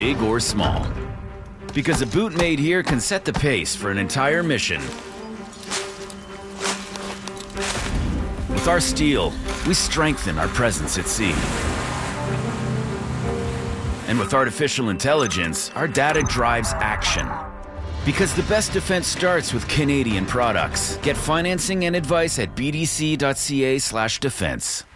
big or small. Because a boot made here can set the pace for an entire mission. With our steel, we strengthen our presence at sea. And with artificial intelligence, our data drives action. Because the best defense starts with Canadian products. Get financing and advice at bdc.ca/defense.